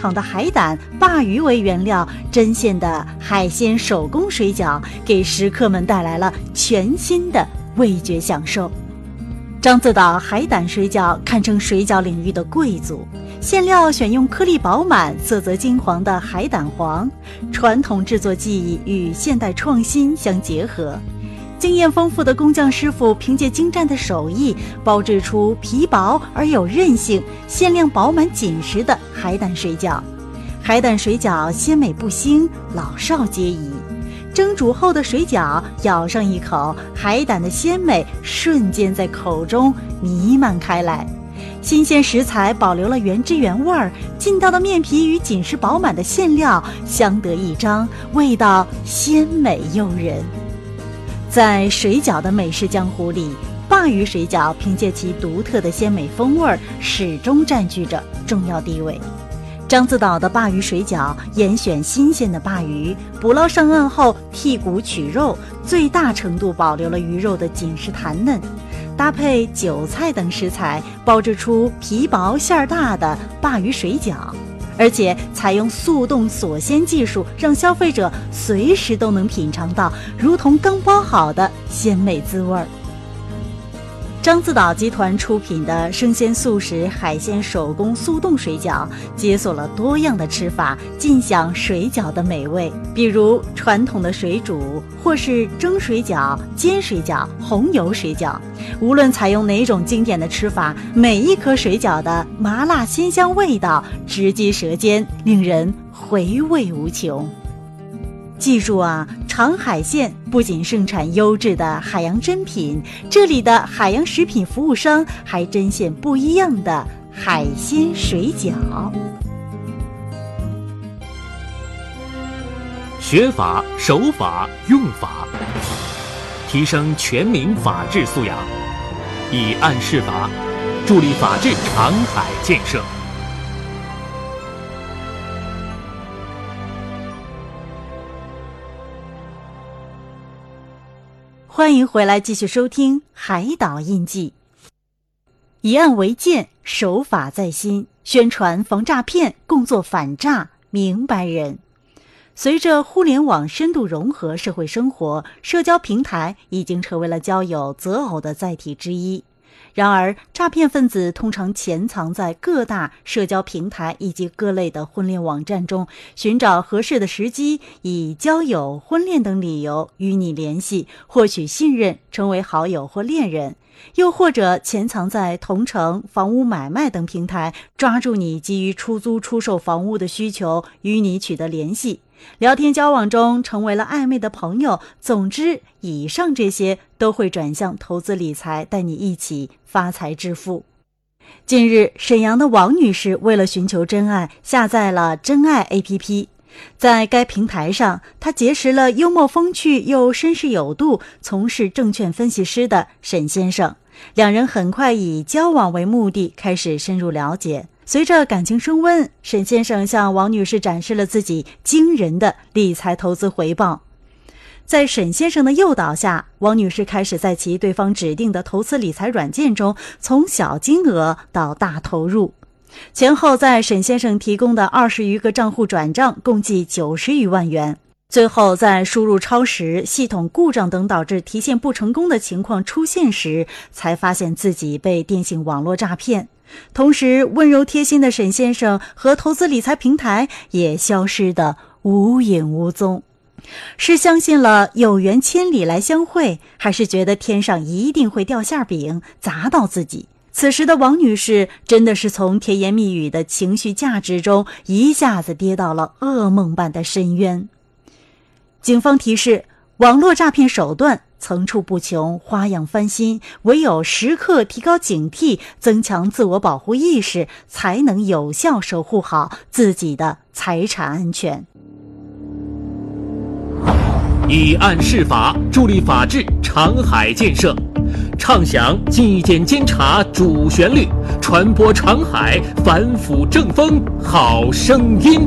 场的海胆、鲅鱼为原料针线的海鲜手工水饺，给食客们带来了全新的味觉享受。獐子岛海胆水饺堪称水饺领域的贵族，馅料选用颗粒饱满、色泽金黄的海胆黄，传统制作技艺与现代创新相结合。经验丰富的工匠师傅凭借精湛的手艺，包制出皮薄而有韧性、馅量饱满紧实的海胆水饺。海胆水饺鲜美不腥，老少皆宜。蒸煮后的水饺，咬上一口，海胆的鲜美瞬间在口中弥漫开来。新鲜食材保留了原汁原味儿，劲道的面皮与紧实饱满的馅料相得益彰，味道鲜美诱人。在水饺的美食江湖里，鲅鱼水饺凭借其独特的鲜美风味，始终占据着重要地位。獐子岛的鲅鱼水饺严选新鲜的鲅鱼，捕捞上岸后剔骨取肉，最大程度保留了鱼肉的紧实弹嫩，搭配韭菜等食材，包制出皮薄馅大的鲅鱼水饺。而且采用速冻锁鲜技术，让消费者随时都能品尝到如同刚包好的鲜美滋味。獐子岛集团出品的生鲜素食海鲜手工速冻水饺，解锁了多样的吃法，尽享水饺的美味。比如传统的水煮，或是蒸水饺、煎水饺、红油水饺，无论采用哪种经典的吃法，每一颗水饺的麻辣鲜香味道直击舌尖，令人回味无穷。记住啊，长海县不仅盛产优质的海洋珍品，这里的海洋食品服务商还针线不一样的海鲜水饺。 学法、守法、用法，提升全民法治素养，以案释法，助力法治长海建设。 欢迎回来继续收听海岛印记。以案为鉴，守法在心，宣传防诈骗，共做反诈明白人。随着互联网深度融合社会生活，社交平台已经成为了交友择偶的载体之一。然而，诈骗分子通常潜藏在各大社交平台以及各类的婚恋网站中，寻找合适的时机，以交友、婚恋等理由与你联系，获取信任，成为好友或恋人。又或者潜藏在同城、房屋买卖等平台，抓住你基于出租出售房屋的需求，与你取得联系，聊天交往中成为了暧昧的朋友。总之，以上这些都会转向投资理财，带你一起发财致富。近日，沈阳的王女士为了寻求真爱，下载了真爱 APP。在该平台上，她结识了幽默风趣又绅士有度、从事证券分析师的沈先生。两人很快以交往为目的，开始深入了解。随着感情升温，沈先生向王女士展示了自己惊人的理财投资回报。在沈先生的诱导下，王女士开始在其对方指定的投资理财软件中，从小金额到大投入。前后在沈先生提供的20余个账户转账，共计90余万元。最后在输入超时、系统故障等导致提现不成功的情况出现时，才发现自己被电信网络诈骗。同时，温柔贴心的沈先生和投资理财平台也消失得无影无踪。是相信了有缘千里来相会，还是觉得天上一定会掉馅饼砸到自己？此时的王女士真的是从甜言蜜语的情绪价值中一下子跌到了噩梦般的深渊。警方提示，网络诈骗手段层出不穷，花样翻新，唯有时刻提高警惕，增强自我保护意识，才能有效守护好自己的财产安全。 以案释法，助力法治长海建设，畅享纪检监察主旋律，传播长海反腐正风好声音。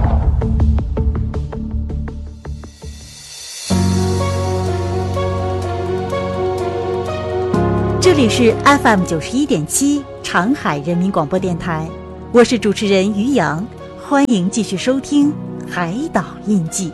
这里是 FM91.7 长海人民广播电台，我是主持人于洋， 欢迎继续收听《海岛印记》。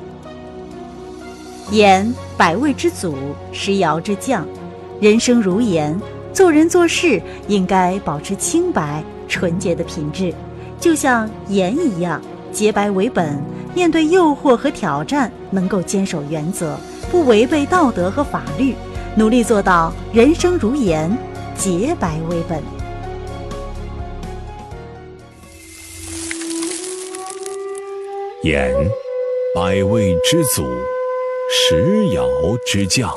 盐，百味之祖，食肴之酱。人生如盐，做人做事应该保持清白纯洁的品质，就像盐一样，洁白为本，面对诱惑和挑战能够坚守原则，不违背道德和法律，努力做到人生如盐，洁白为本。 盐，百味之祖，食肴之酱。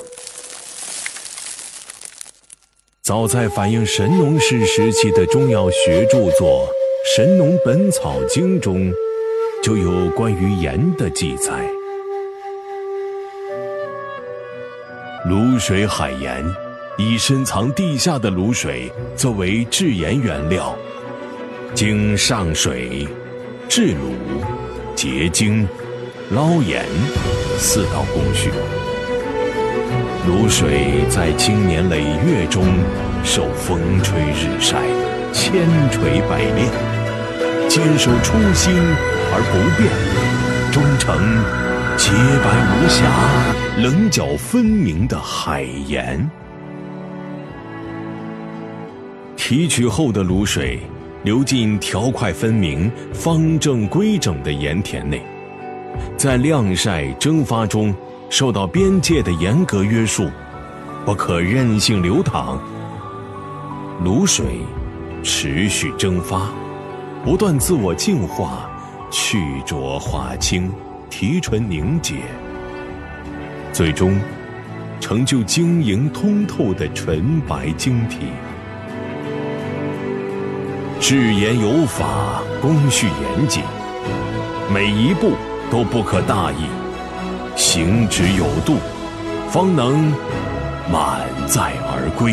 早在反映神农氏时期的中药学著作《神农本草经》中，就有关于盐的记载。卤水海盐，以深藏地下的卤水作为制盐原料，经上水、制卤、结晶、捞盐4道工序。卤水在经年累月中受风吹日晒，千锤百炼，坚守初心而不变，终成洁白无瑕、棱角分明的海盐。提取后的卤水流进条块分明、方正规整的盐田内，在晾晒蒸发中受到边界的严格约束，不可任性流淌。卤水持续蒸发，不断自我净化，去浊化清，提纯凝结，最终成就晶莹通透的纯白晶体。制盐有法，工序严谨，每一步都不可大意，行止有度，方能满载而归。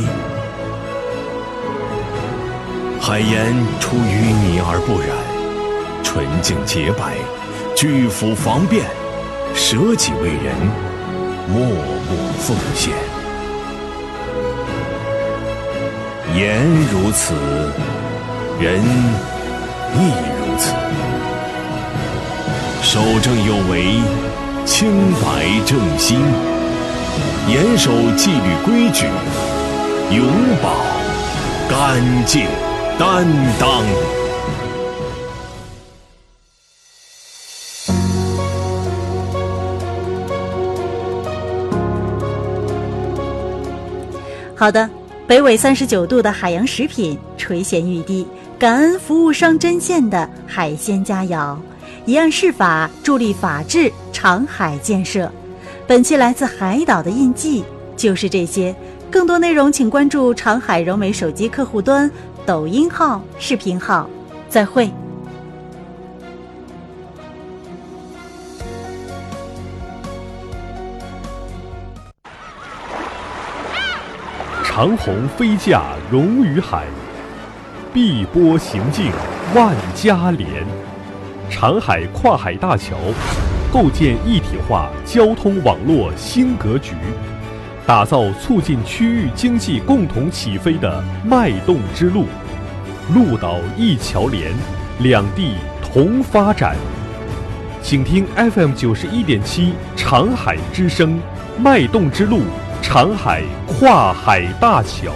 海盐出淤泥而不染，纯净洁白，巨腐防变，舍己为人，默默奉献。盐如此，人亦如此。守正有为，清白正心，严守纪律规矩，永葆干净担当。 好的，北纬39度的海洋食品，垂涎欲滴，感恩服务商针线的海鲜佳肴，以案释法，助力法治，长海建设。本期来自海岛的印记就是这些，更多内容请关注长海柔美手机客户端、抖音号、视频号。再会。 长虹飞架融于海，碧波行径万家连。长海跨海大桥构建一体化交通网络新格局，打造促进区域经济共同起飞的脉动之路。陆岛一桥连，两地同发展。请听 FM91.7长海之声，脉动之路，长海跨海大桥。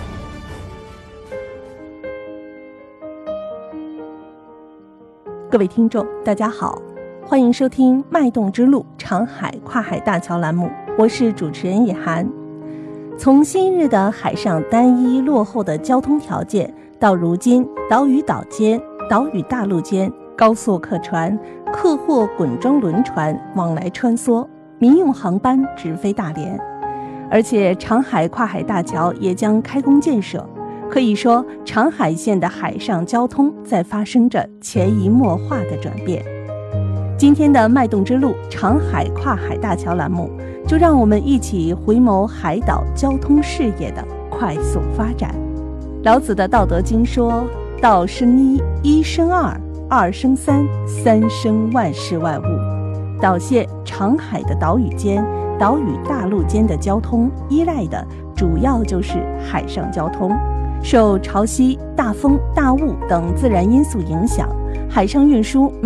各位听众大家好，欢迎收听脉动之路长海跨海大桥栏目，我是主持人野涵。从昔日的海上单一落后的交通条件，到如今岛与岛间、岛与大陆间高速客船、客货滚装轮船往来穿梭，民用航班直飞大连，而且长海跨海大桥也将开工建设。可以说，长海线的海上交通在发生着潜移默化的转变。今天的脉动之路长海跨海大桥栏目，就让我们一起回眸海岛交通事业的快速发展。老子的《道德经》说：“道生一，一生二，二生三，三生万事万物。”岛线长海的岛屿间、岛屿大陆间的交通依赖的主要就是海上交通。 受潮汐、大风、大雾等自然因素影响，海上运输